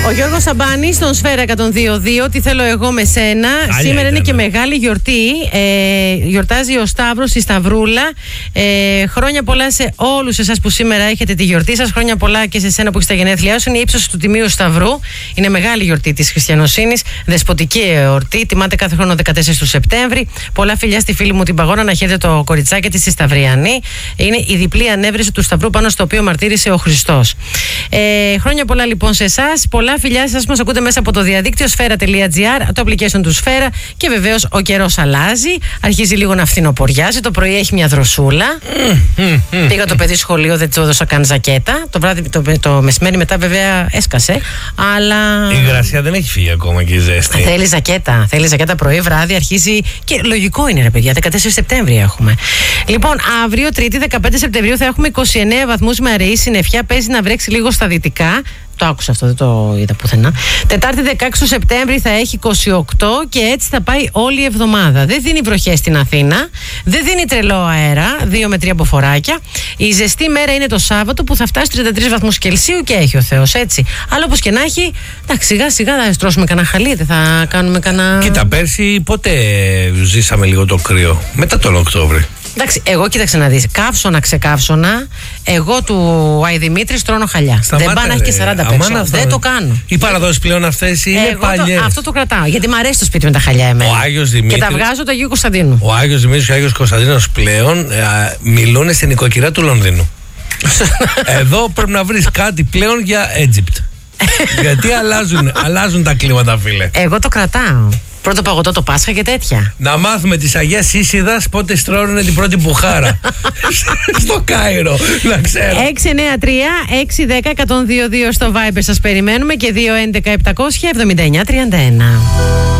Ο Γιώργος Σαμπάνης στον Σφαίρα 102.2. Τι θέλω εγώ με σένα. Σήμερα είναι και μεγάλη γιορτή. Γιορτάζει ο Σταύρος, η Σταυρούλα. Χρόνια πολλά σε όλους εσάς που σήμερα έχετε τη γιορτή σας. Χρόνια πολλά και σε σένα που έχεις τα γενέθλιά σου. Είναι η ύψωση του Τιμίου Σταυρού. Είναι μεγάλη γιορτή της χριστιανοσύνης. Δεσποτική εορτή. Τιμάται κάθε χρόνο 14 του Σεπτέμβρη. Πολλά φιλιά στη φίλη μου την Παγώνα να χαίρετε το κοριτσάκι της, στη Σταυριανή. Είναι η διπλή ανέβρεση του Σταυρού πάνω στο οποίο μαρτύρησε ο Χριστός. Χρόνια πολλά λοιπόν σε εσάς. Πολλά φιλιά σας που μας ακούτε μέσα από το διαδίκτυο sfera.gr, το application του Σφαίρα. Και βεβαίως ο καιρός αλλάζει. Αρχίζει λίγο να φθινοποριάζει. Το πρωί έχει μια δροσούλα. Πήγα το παιδί σχολείο, δεν του έδωσα καν ζακέτα. Το βράδυ, το μεσημέρι μετά βέβαια έσκασε. Αλλά. Η υγρασία δεν έχει φύγει ακόμα και η ζέστη. Θέλει ζακέτα. Θέλει ζακέτα πρωί, βράδυ αρχίζει. Και λογικό είναι, ρε παιδιά. 14 Σεπτέμβρη έχουμε. Λοιπόν, αύριο, Τρίτη, 15 Σεπτεμβρίου, θα έχουμε 29 βαθμούς με αραιή συννεφιά. Παίζει να βρέξει λίγο στα δυτικά. Το άκουσα αυτό, δεν το είδα πουθενά. Τετάρτη 16 Σεπτέμβρη θα έχει 28 και έτσι θα πάει όλη η εβδομάδα. Δεν δίνει βροχές στην Αθήνα, δεν δίνει τρελό αέρα, 2 με 3 αποφοράκια. Η ζεστή μέρα είναι το Σάββατο που θα φτάσει 33 βαθμούς Κελσίου και έχει ο Θεός, έτσι. Αλλά όπως και να έχει, εντάξει, σιγά σιγά θα στρώσουμε κανένα χαλί, δεν θα κάνουμε κανένα. Κοίτα, πέρσι πότε ζήσαμε λίγο το κρύο? Μετά τον Οκτώβρη. Εντάξει, εγώ κοίταξε να δεις. Καύσωνα, ξεκαύσωνα. Εγώ του Αϊδημήτρη τρώνω χαλιά. Δεν πάει να έχει και 40 πέξω. Δεν το κάνω. Οι παραδόσεις πλέον αυτές είναι παλιές. Αυτό το κρατάω. Γιατί μου αρέσει το σπίτι με τα χαλιά εμένα. Ο Άγιος Δημήτρης. Και τα βγάζω του Αγίου Κωνσταντίνου. Ο Άγιος Δημήτρης και ο Άγιος Κωνσταντίνος πλέον μιλούν στην νοικοκυριά του Λονδίνου. Εδώ πρέπει να βρεις κάτι πλέον για Egypt. Γιατί αλλάζουν τα κλίματα, φίλε. Εγώ το κρατάω. Πρώτο παγωτό το Πάσχα και τέτοια. Να μάθουμε της Αγίας Ίσιδας πότε στρώνουν την πρώτη μπουχάρα. Στο Κάιρο, να ξέρω. 693-610-102-2 στο Viber σας περιμένουμε και 211-700-79-31.